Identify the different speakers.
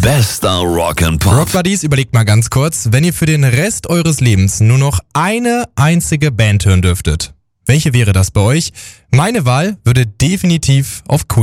Speaker 1: Bester Rock and Pop.
Speaker 2: Rock Buddies, überlegt mal ganz kurz, wenn ihr für den Rest eures Lebens nur noch eine einzige Band hören dürftet. Welche wäre das bei euch? Meine Wahl würde definitiv auf Queen